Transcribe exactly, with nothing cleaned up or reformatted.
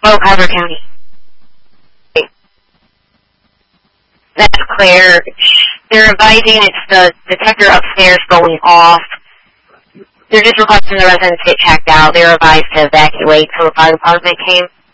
Oh, Carver County. That's Claire. They're advising it's the detector upstairs going off. They're just requesting the residents get checked out. They're advised to evacuate, so the fire department came.